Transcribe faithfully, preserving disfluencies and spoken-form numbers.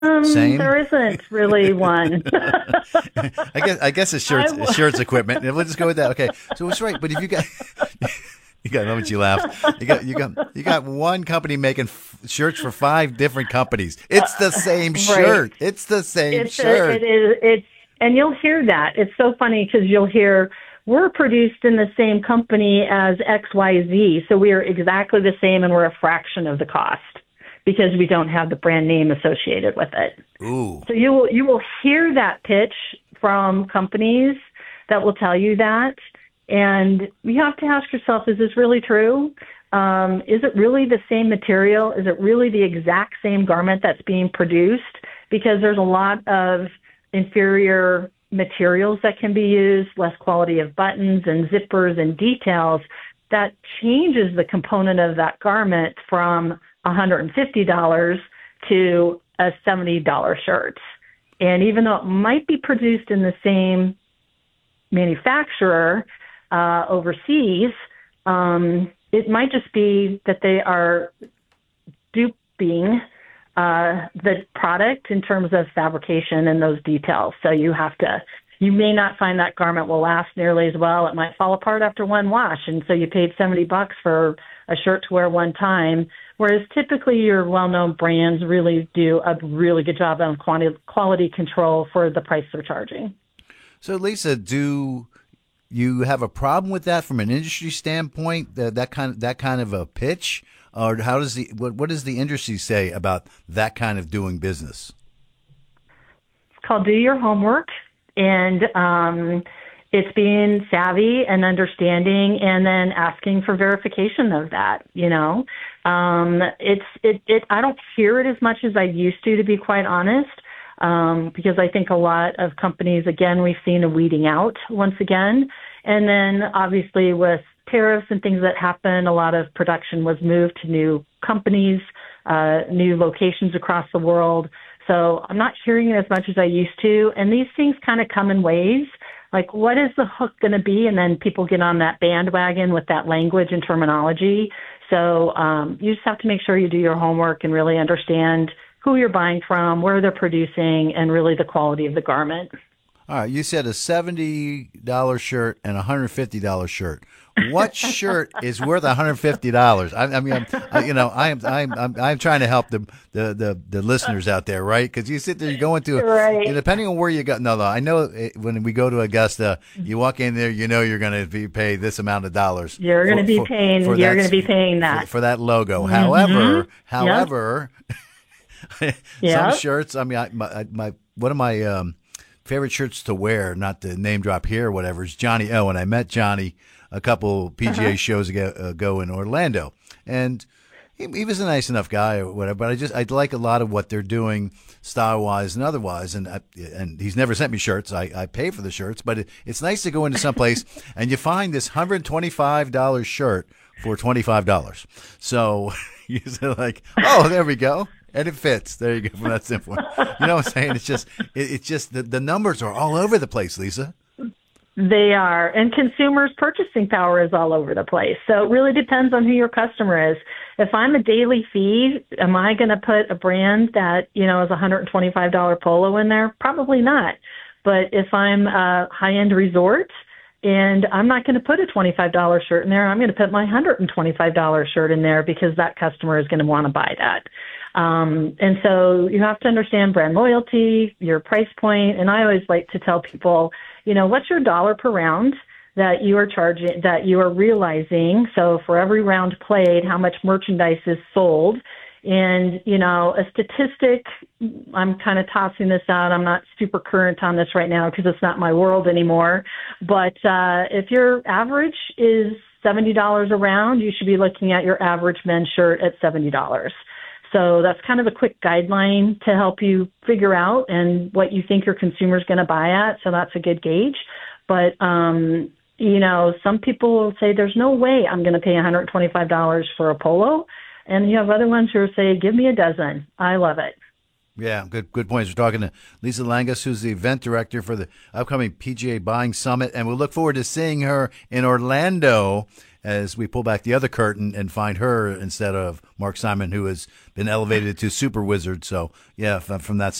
Um, Same. there isn't really one. I guess I guess it's I shirts w- it's shirts equipment. And we'll just go with that. Okay. So it's right. But if you got you got, how much you laughed. You got you got you got one company making f- shirts for five different companies. It's the same right. shirt. It's the same It's a, shirt. it is, it's, and you'll hear that. It's so funny because you'll hear, we're produced in the same company as X Y Z. So we are exactly the same and we're a fraction of the cost because we don't have the brand name associated with it. Ooh. So you will, you will hear that pitch from companies that will tell you that. And you have to ask yourself, is this really true? Um, is it really the same material? Is it really the exact same garment that's being produced? Because there's a lot of inferior materials that can be used, less quality of buttons and zippers and details that changes the component of that garment from one hundred fifty dollars to a seventy dollars shirt. And even though it might be produced in the same manufacturer uh, overseas, um, it might just be that they are duping uh, the product in terms of fabrication and those details. So you have to, you may not find that garment will last nearly as well. It might fall apart after one wash. And so you paid seventy bucks for a shirt to wear one time. Whereas typically your well-known brands really do a really good job on quantity, quality control for the price they're charging. So Lisa, do you have a problem with that from an industry standpoint? That that kind of, that kind of a pitch, or how does the what, what does the industry say about that kind of doing business? It's called do your homework, and um, it's being savvy and understanding, and then asking for verification of that. You know, um, it's it, it. I don't hear it as much as I used to, to be quite honest. Um, because I think a lot of companies, again, we've seen a weeding out once again. And then obviously with tariffs and things that happen, a lot of production was moved to new companies, uh, new locations across the world. So I'm not hearing it as much as I used to. And these things kind of come in waves. Like, what is the hook going to be? And then people get on that bandwagon with that language and terminology. So um, you just have to make sure you do your homework and really understand who you're buying from, where they're producing, and really the quality of the garment. All right, you said a seventy dollars shirt and a one hundred fifty dollars shirt. What shirt is worth one hundred fifty dollars? I, I mean, I'm, I, you know, I am, I'm, I'm, I'm trying to help the the the, the listeners out there, right? Because you sit there, you go into, right. you know, depending on where you go. No, no, I know it, when we go to Augusta, you walk in there, you know, you're going to be paid this amount of dollars. You're going to be for, paying. For you're that, going to be paying that for, for that logo. Mm-hmm. However, however. Yep. Some yep. shirts. I mean, I, my, my one of my um, favorite shirts to wear, not to name drop here or whatever, is Johnny O. And I met Johnny a couple P G A uh-huh. shows ago, ago in Orlando, and he, he was a nice enough guy or whatever. But I just I like a lot of what they're doing style wise and otherwise. And I, and he's never sent me shirts. I, I pay for the shirts, but it, it's nice to go into some place and you find this one hundred twenty-five dollars shirt for twenty-five dollars. So you're like, oh, there we go. And it fits. There you go. From that standpoint, you know what I'm saying? It's just, it, it's just the, the numbers are all over the place, Lisa. They are, and consumers' purchasing power is all over the place. So it really depends on who your customer is. If I'm a daily fee, am I going to put a brand that you know is a one hundred twenty-five dollars polo in there? Probably not. But if I'm a high-end resort, and I'm not going to put a twenty-five dollars shirt in there, I'm going to put my one hundred twenty-five dollars shirt in there because that customer is going to want to buy that. Um, and so you have to understand brand loyalty, your price point, and I always like to tell people, you know, what's your dollar per round that you are charging, that you are realizing? So for every round played, how much merchandise is sold? And, you know, a statistic, I'm kind of tossing this out. I'm not super current on this right now because it's not my world anymore. But uh, if your average is seventy dollars a round, you should be looking at your average men's shirt at seventy dollars. So that's kind of a quick guideline to help you figure out and what you think your consumer is going to buy at. So that's a good gauge. But, um, you know, some people will say there's no way I'm going to pay one hundred twenty-five dollars for a polo. And you have other ones who say, give me a dozen. I love it. Yeah, good good points. We're talking to Lisa Langus, who's the event director for the upcoming P G A Buying Summit, and we'll look forward to seeing her in Orlando as we pull back the other curtain and find her instead of Mark Simon, who has been elevated to super wizard. So, yeah, from, from that